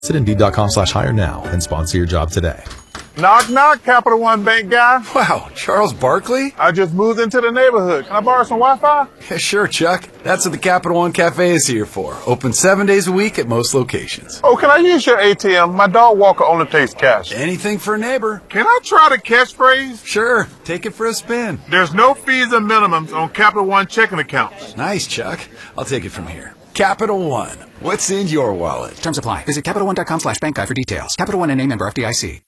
Visit Indeed.com/hire now and sponsor your job today. Knock, knock, Capital One Bank guy. Wow, Charles Barkley? I just moved into the neighborhood. Can I borrow some Wi-Fi? Yeah, sure, Chuck. That's what the Capital One Cafe is here for. Open 7 days a week at most locations. Oh, can I use your ATM? My dog walker only takes cash. Anything for a neighbor. Can I try the catchphrase? Sure, take it for a spin. There's no fees or minimums on Capital One checking accounts. Nice, Chuck. I'll take it from here. Capital One. What's in your wallet? Terms apply. Visit CapitalOne.com/bankguide for details. Capital One N.A. member FDIC.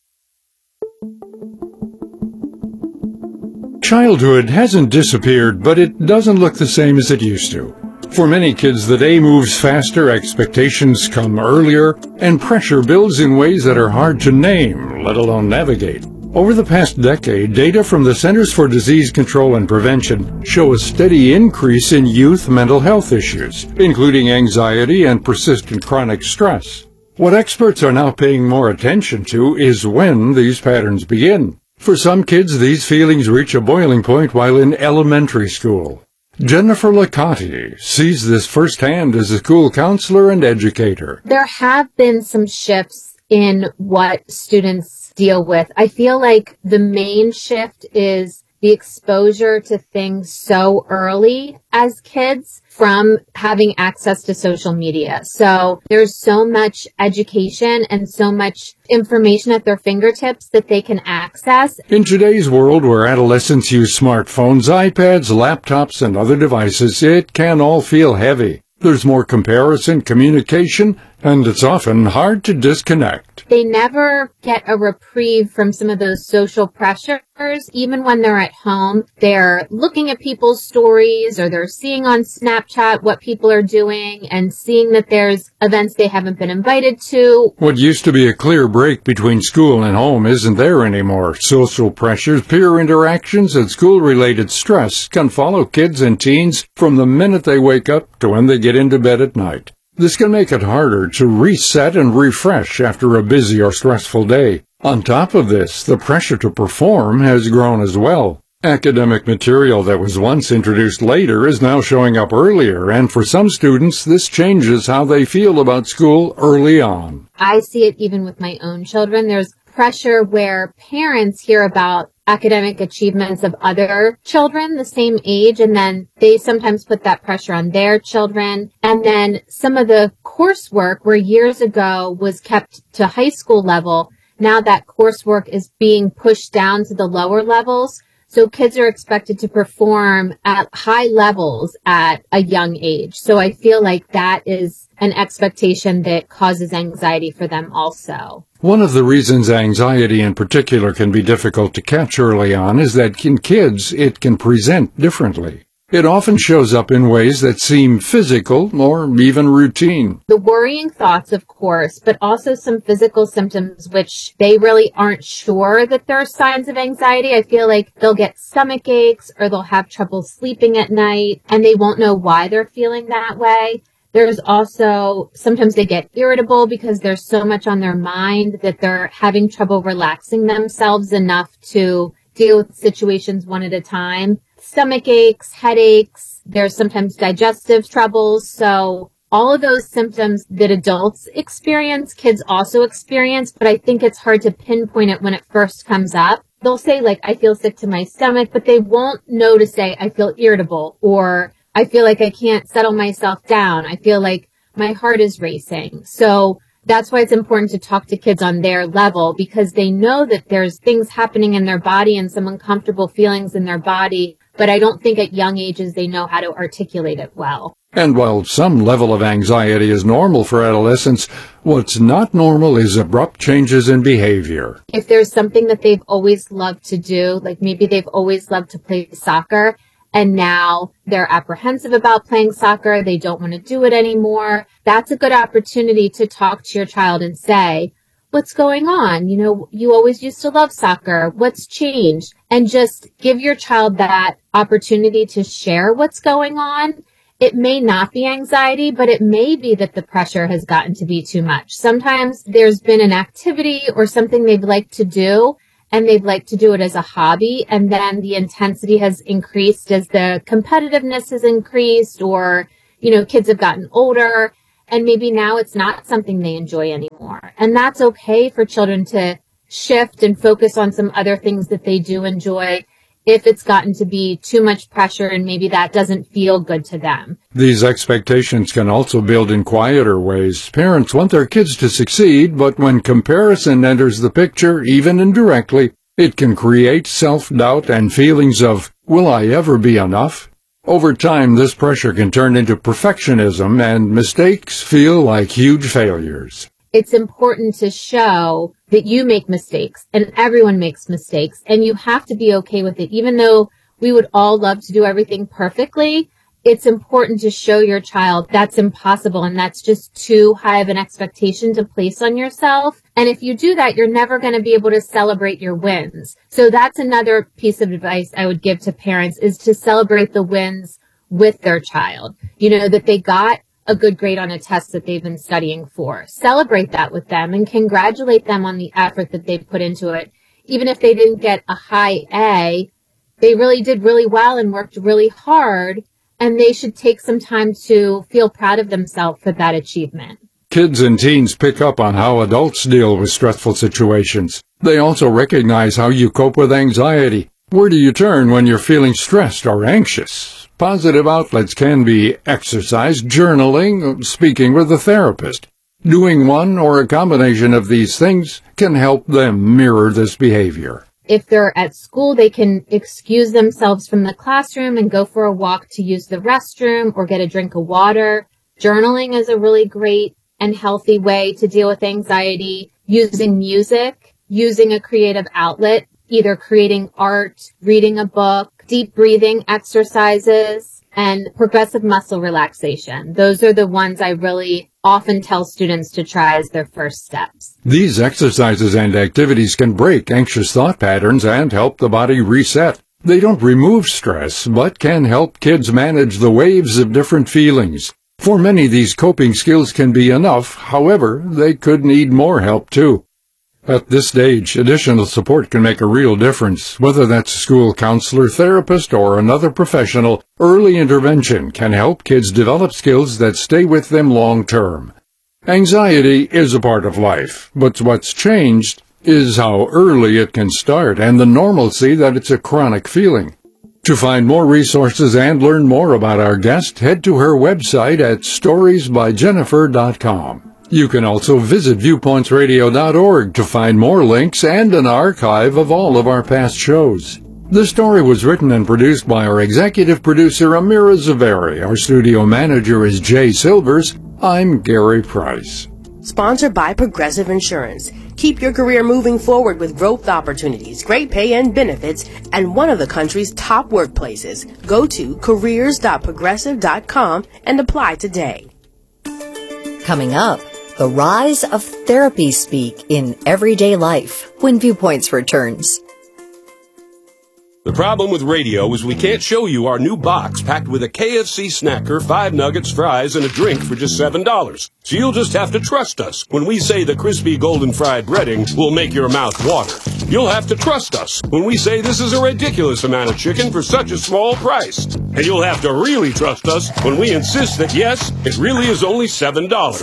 Childhood hasn't disappeared, but it doesn't look the same as it used to. For many kids, the day moves faster, expectations come earlier, and pressure builds in ways that are hard to name, let alone navigate. Over the past decade, data from the Centers for Disease Control and Prevention show a steady increase in youth mental health issues, including anxiety and persistent chronic stress. What experts are now paying more attention to is when these patterns begin. For some kids, these feelings reach a boiling point while in elementary school. Jennifer Licati sees this firsthand as a school counselor and educator. There have been some shifts in what students deal with. I feel like the main shift is the exposure to things so early as kids from having access to social media. So there's so much education and so much information at their fingertips that they can access. In today's world where adolescents use smartphones, iPads, laptops, and other devices, it can all feel heavy. There's more comparison, communication, and it's often hard to disconnect. They never get a reprieve from some of those social pressures. Even when they're at home, they're looking at people's stories or they're seeing on Snapchat what people are doing and seeing that there's events they haven't been invited to. What used to be a clear break between school and home isn't there anymore. Social pressures, peer interactions, and school-related stress can follow kids and teens from the minute they wake up to when they get into bed at night. This can make it harder to reset and refresh after a busy or stressful day. On top of this, the pressure to perform has grown as well. Academic material that was once introduced later is now showing up earlier, and for some students, this changes how they feel about school early on. I see it even with my own children. There's pressure where parents hear about academic achievements of other children the same age, and then they sometimes put that pressure on their children. And then some of the coursework where years ago was kept to high school level, now that coursework is being pushed down to the lower levels. So kids are expected to perform at high levels at a young age. So I feel like that is an expectation that causes anxiety for them also. One of the reasons anxiety in particular can be difficult to catch early on is that in kids it can present differently. It often shows up in ways that seem physical or even routine. The worrying thoughts, of course, but also some physical symptoms which they really aren't sure that there are signs of anxiety. I feel like they'll get stomach aches or they'll have trouble sleeping at night and they won't know why they're feeling that way. There's also, sometimes they get irritable because there's so much on their mind that they're having trouble relaxing themselves enough to deal with situations one at a time. Stomach aches, headaches, there's sometimes digestive troubles. So all of those symptoms that adults experience, kids also experience, but I think it's hard to pinpoint it when it first comes up. They'll say like, I feel sick to my stomach, but they won't know to say, I feel irritable, or I feel like I can't settle myself down. I feel like my heart is racing. So that's why it's important to talk to kids on their level, because they know that there's things happening in their body and some uncomfortable feelings in their body, but I don't think at young ages they know how to articulate it well. And while some level of anxiety is normal for adolescents, what's not normal is abrupt changes in behavior. If there's something that they've always loved to do, like maybe they've always loved to play soccer, and now they're apprehensive about playing soccer, they don't want to do it anymore, that's a good opportunity to talk to your child and say, what's going on? You know, you always used to love soccer. What's changed? And just give your child that opportunity to share what's going on. It may not be anxiety, but it may be that the pressure has gotten to be too much. Sometimes there's been an activity or something they've liked to do, and they'd like to do it as a hobby, and then the intensity has increased as the competitiveness has increased, or, you know, kids have gotten older, and maybe now it's not something they enjoy anymore. And that's okay for children to shift and focus on some other things that they do enjoy if it's gotten to be too much pressure and maybe that doesn't feel good to them. These expectations can also build in quieter ways. Parents want their kids to succeed, but when comparison enters the picture, even indirectly, it can create self-doubt and feelings of, will I ever be enough? Over time, this pressure can turn into perfectionism, and mistakes feel like huge failures. It's important to show that you make mistakes, and everyone makes mistakes, and you have to be okay with it. Even though we would all love to do everything perfectly, it's important to show your child that's impossible, and that's just too high of an expectation to place on yourself. And if you do that, you're never going to be able to celebrate your wins. So that's another piece of advice I would give to parents, is to celebrate the wins with their child. You know, that they got a good grade on a test that they've been studying for. Celebrate that with them and congratulate them on the effort that they put into it. Even if they didn't get a high A, they really did really well and worked really hard, and they should take some time to feel proud of themselves for that achievement. Kids and teens pick up on how adults deal with stressful situations. They also recognize how you cope with anxiety. Where do you turn when you're feeling stressed or anxious? Positive outlets can be exercise, journaling, speaking with a therapist. Doing one or a combination of these things can help them mirror this behavior. If they're at school, they can excuse themselves from the classroom and go for a walk to use the restroom or get a drink of water. Journaling is a really great and healthy way to deal with anxiety. Using music, using a creative outlet, either creating art, reading a book, deep breathing exercises, and progressive muscle relaxation. Those are the ones I really often tell students to try as their first steps. These exercises and activities can break anxious thought patterns and help the body reset. They don't remove stress, but can help kids manage the waves of different feelings. For many, these coping skills can be enough. However, they could need more help too. At this stage, additional support can make a real difference. Whether that's a school counselor, therapist, or another professional, early intervention can help kids develop skills that stay with them long term. Anxiety is a part of life, but what's changed is how early it can start and the normalcy that it's a chronic feeling. To find more resources and learn more about our guest, head to her website at storiesbyjennifer.com. You can also visit viewpointsradio.org to find more links and an archive of all of our past shows. The story was written and produced by our executive producer, Amira Zaveri. Our studio manager is Jay Silvers. I'm Gary Price. Sponsored by Progressive Insurance. Keep your career moving forward with growth opportunities, great pay and benefits, and one of the country's top workplaces. Go to careers.progressive.com and apply today. Coming up, the rise of therapy speak in everyday life when Viewpoints returns. The problem with radio is we can't show you our new box packed with a KFC snacker, 5 nuggets, fries, and a drink for just $7. So you'll just have to trust us when we say the crispy golden fried breading will make your mouth water. You'll have to trust us when we say this is a ridiculous amount of chicken for such a small price. And you'll have to really trust us when we insist that, yes, it really is only $7.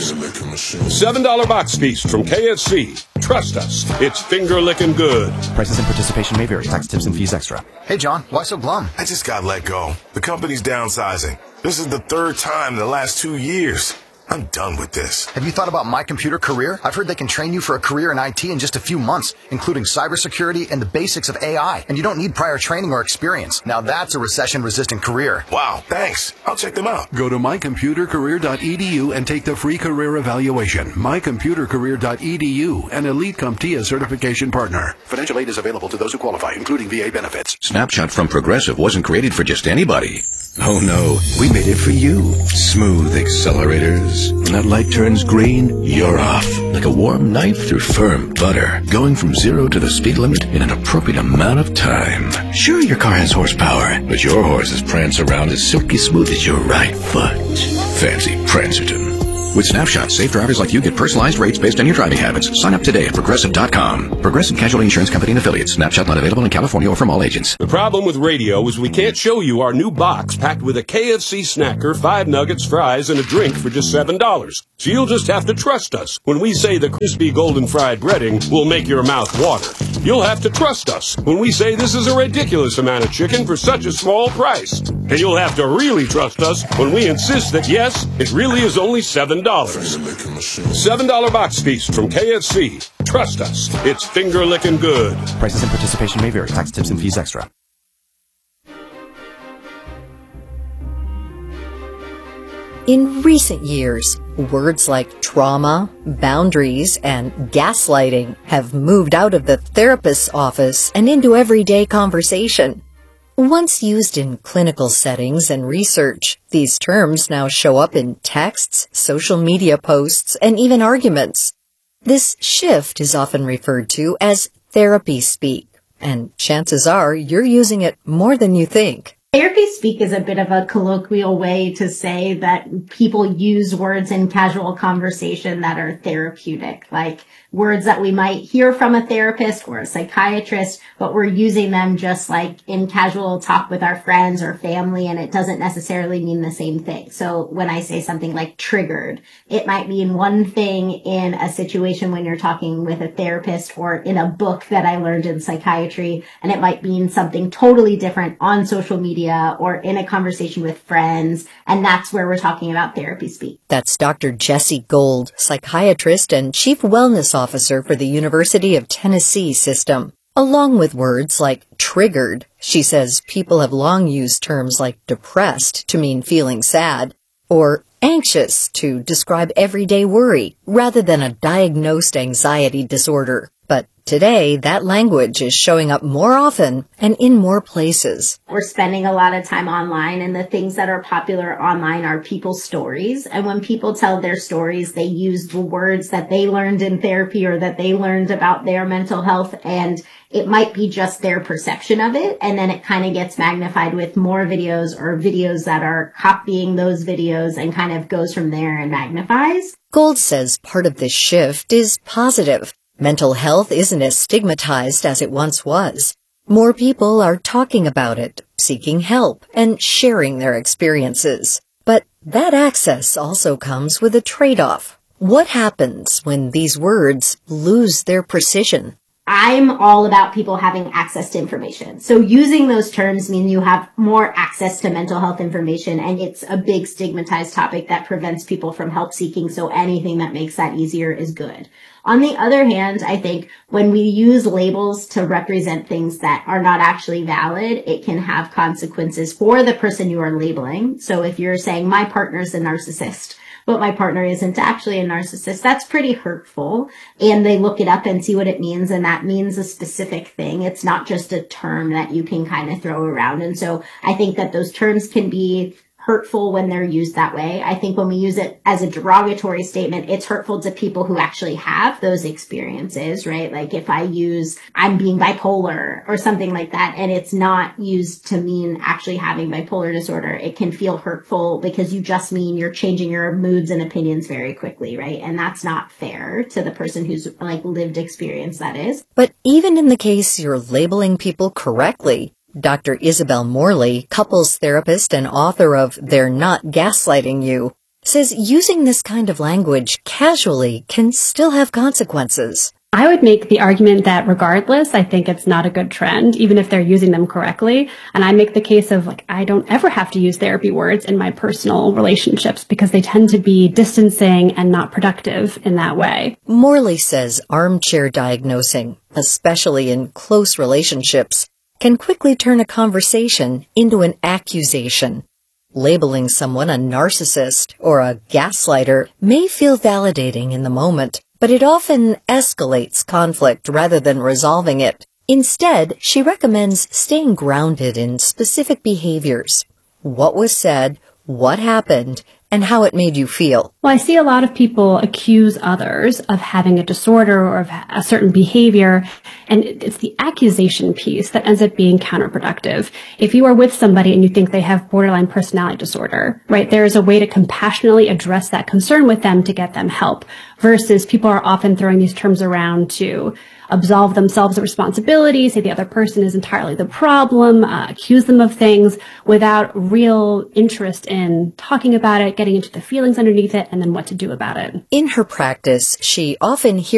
$7 box feast from KFC. Trust us, it's finger-licking good. Prices and participation may vary. Tax, tips, and fees extra. Hey, John, why so glum? I just got let go. The company's downsizing. This is the 3rd time in the last 2 years. I'm done with this. Have you thought about My Computer Career? I've heard they can train you for a career in IT in just a few months, including cybersecurity and the basics of AI. And you don't need prior training or experience. Now that's a recession-resistant career. Wow, thanks. I'll check them out. Go to mycomputercareer.edu and take the free career evaluation. mycomputercareer.edu, an Elite CompTIA certification partner. Financial aid is available to those who qualify, including VA benefits. Snapshot from Progressive wasn't created for just anybody. Oh no, we made it for you. Smooth accelerators. When that light turns green, you're off. Like a warm knife through firm butter. Going from 0 to the speed limit in an appropriate amount of time. Sure, your car has horsepower, but your horses prance around as silky smooth as your right foot. Fancy Prancerton. With Snapshot, safe drivers like you get personalized rates based on your driving habits. Sign up today at Progressive.com. Progressive Casualty Insurance Company and Affiliates. Snapshot not available in California or from all agents. The problem with radio is we can't show you our new box packed with a KFC snacker, 5 nuggets, fries, and a drink for just $7. So you'll just have to trust us when we say the crispy golden fried breading will make your mouth water. You'll have to trust us when we say this is a ridiculous amount of chicken for such a small price. And you'll have to really trust us when we insist that, yes, it really is only $7. $7 box feast from KFC. Trust us, it's finger-licking good. Prices and participation may vary. Tax, tips, and fees extra. In recent years, words like trauma, boundaries, and gaslighting have moved out of the therapist's office and into everyday conversation. Once used in clinical settings and research, these terms now show up in texts, social media posts, and even arguments. This shift is often referred to as therapy speak, and chances are you're using it more than you think. Therapy speak is a bit of a colloquial way to say that people use words in casual conversation that are therapeutic, like words that we might hear from a therapist or a psychiatrist, but we're using them just like in casual talk with our friends or family, and it doesn't necessarily mean the same thing. So when I say something like triggered, it might mean one thing in a situation when you're talking with a therapist or in a book that I learned in psychiatry, and it might mean something totally different on social media or in a conversation with friends, and that's where we're talking about therapy speak. That's Dr. Jessie Gold, psychiatrist and chief wellness officer for the University of Tennessee system. Along with words like triggered, she says people have long used terms like depressed to mean feeling sad, or anxious to describe everyday worry, rather than a diagnosed anxiety disorder. But today, that language is showing up more often and in more places. We're spending a lot of time online, and the things that are popular online are people's stories. And when people tell their stories, they use the words that they learned in therapy or that they learned about their mental health, and it might be just their perception of it. And then it kind of gets magnified with more videos or videos that are copying those videos and kind of goes from there and magnifies. Gold says part of this shift is positive. Mental health isn't as stigmatized as it once was. More people are talking about it, seeking help, and sharing their experiences. But that access also comes with a trade-off. What happens when these words lose their precision? I'm all about people having access to information. So using those terms mean you have more access to mental health information, and it's a big stigmatized topic that prevents people from help seeking. So anything that makes that easier is good. On the other hand, I think when we use labels to represent things that are not actually valid, it can have consequences for the person you are labeling. So if you're saying my partner's a narcissist, but my partner isn't actually a narcissist, that's pretty hurtful. And they look it up and see what it means, and that means a specific thing. It's not just a term that you can kind of throw around. And so I think that those terms can be hurtful when they're used that way. I think when we use it as a derogatory statement, it's hurtful to people who actually have those experiences, right? Like if I use, I'm being bipolar or something like that, and it's not used to mean actually having bipolar disorder, it can feel hurtful because you just mean you're changing your moods and opinions very quickly, right? And that's not fair to the person who's like lived experience that is. But even in the case you're labeling people correctly, Dr. Isabel Morley, couples therapist and author of They're Not Gaslighting You, says using this kind of language casually can still have consequences. I would make the argument that regardless, I think it's not a good trend, even if they're using them correctly. And I make the case of like, I don't ever have to use therapy words in my personal relationships because they tend to be distancing and not productive in that way. Morley says armchair diagnosing, especially in close relationships, can quickly turn a conversation into an accusation. Labeling someone a narcissist or a gaslighter may feel validating in the moment, but it often escalates conflict rather than resolving it. Instead, she recommends staying grounded in specific behaviors. What was said, what happened, and how it made you feel. Well, I see a lot of people accuse others of having a disorder or of a certain behavior, and it's the accusation piece that ends up being counterproductive. If you are with somebody and you think they have borderline personality disorder, right, there is a way to compassionately address that concern with them to get them help, versus people are often throwing these terms around to absolve themselves of responsibility, say the other person is entirely the problem, accuse them of things without real interest in talking about it, getting into the feelings underneath it, and then what to do about it. In her practice, she often hears